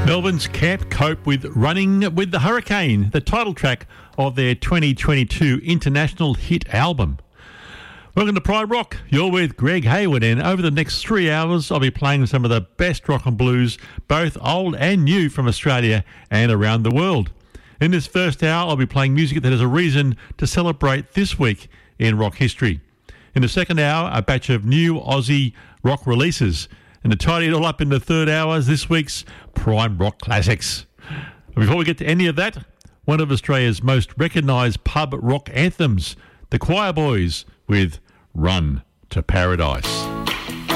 Melbourne's can't cope with Running with the Hurricane, the title track of their 2022 international hit album. Welcome to Pride Rock. You're with Greg Hayward, and over the next 3 hours I'll be playing some of the best rock and blues, both old and new, from Australia and around the world. In this first hour I'll be playing music that has a reason to celebrate this week in rock history. In the second hour, a batch of new Aussie rock releases. And to tidy it all up in the third hour is this week's Prime Rock Classics. Before we get to any of that, one of Australia's most recognised pub rock anthems, the Choir Boys with Run to Paradise.